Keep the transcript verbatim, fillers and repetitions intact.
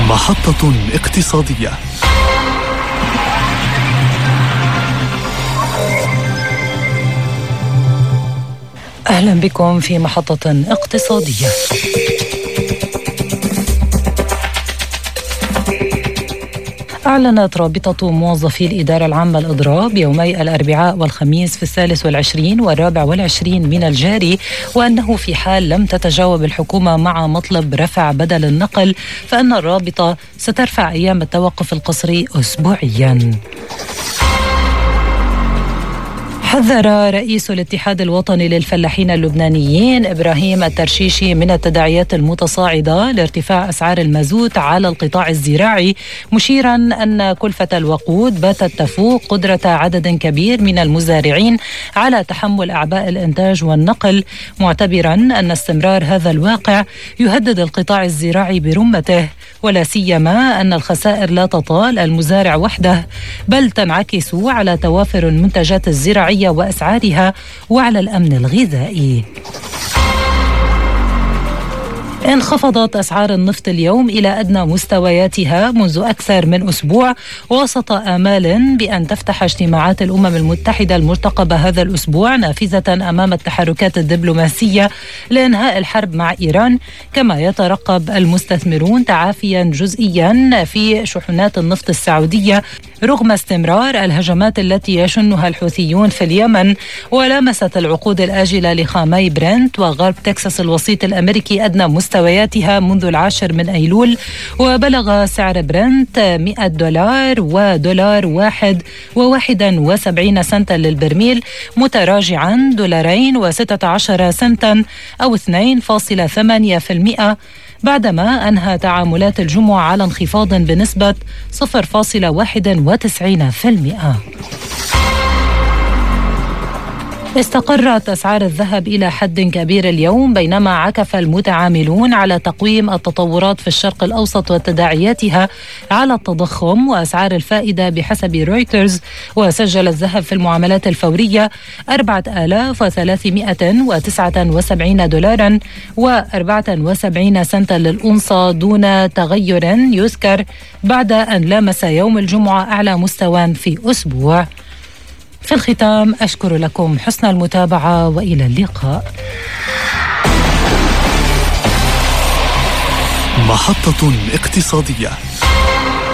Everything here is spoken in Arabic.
محطة اقتصادية. أهلا بكم في محطة اقتصادية. أعلنت رابطة موظفي الإدارة العامة الإضراب يومي الأربعاء والخميس في الثالث والعشرين والرابع والعشرين من الجاري، وأنه في حال لم تتجاوب الحكومة مع مطلب رفع بدل النقل فإن الرابطة سترفع أيام التوقف القسري أسبوعياً. حذر رئيس الاتحاد الوطني للفلاحين اللبنانيين إبراهيم الترشيشي من التداعيات المتصاعدة لارتفاع أسعار المازوت على القطاع الزراعي، مشيرا أن كلفة الوقود باتت تفوق قدرة عدد كبير من المزارعين على تحمل أعباء الإنتاج والنقل، معتبرا أن استمرار هذا الواقع يهدد القطاع الزراعي برمته، ولا سيما أن الخسائر لا تطال المزارع وحده بل تنعكس على توافر المنتجات الزراعية وأسعارها وعلى الأمن الغذائي. انخفضت أسعار النفط اليوم إلى أدنى مستوياتها منذ أكثر من أسبوع، وسط آمال بأن تفتح اجتماعات الأمم المتحدة المرتقبة هذا الأسبوع نافذة أمام التحركات الدبلوماسية لإنهاء الحرب مع إيران، كما يترقب المستثمرون تعافيا جزئيا في شحنات النفط السعودية رغم استمرار الهجمات التي يشنها الحوثيون في اليمن. ولامست العقود الآجلة لخامي برنت وغرب تكساس الوسيط الأمريكي أدنى مستوياتها منذ العاشر من أيلول، وبلغ سعر برنت مئة دولار ودولار واحد وواحدا وسبعين سنتا للبرميل، متراجعا دولارين وستة عشر سنتا أو اثنين فاصلة ثمانية بالمئة بعدما أنهى تعاملات الجمعة على انخفاض بنسبة صفر فاصلة واحد وتسعين بالمئة. استقرت أسعار الذهب إلى حد كبير اليوم، بينما عكف المتعاملون على تقويم التطورات في الشرق الأوسط وتداعياتها على التضخم وأسعار الفائدة بحسب رويترز. وسجل الذهب في المعاملات الفورية أربعة آلاف وثلاثمئة وتسعة وسبعين دولارا وأربعة وسبعين سنتا للأونصة دون تغير يذكر، بعد أن لامس يوم الجمعة أعلى مستوى في أسبوع. في الختام أشكر لكم حسن المتابعة وإلى اللقاء. محطة اقتصادية.